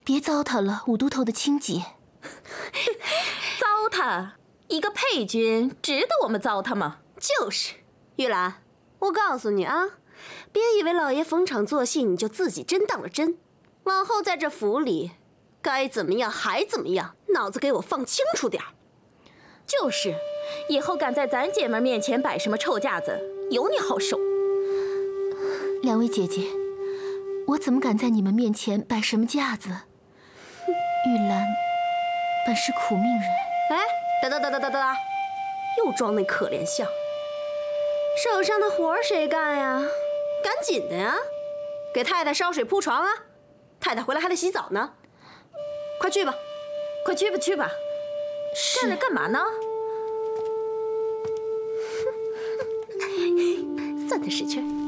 别糟蹋了武都头的清洁。 糟蹋？一个配军值得我们糟蹋吗？ 就是，玉兰，我告诉你啊，别以为老爷逢场作戏你就自己真当了真，往后在这府里，该怎么样还怎么样，脑子给我放清楚点儿。 就是，以后敢在咱姐们面前摆什么臭架子，有你好受。 两位姐姐，我怎么敢在你们面前摆什么架子？玉兰本是苦命人。 哎，哒，又装那可怜相。手上的活谁干呀？赶紧的呀，给太太烧水铺床啊！太太回来还得洗澡呢，快去吧， 快去吧，去吧。站着干嘛呢？ 算他识趣。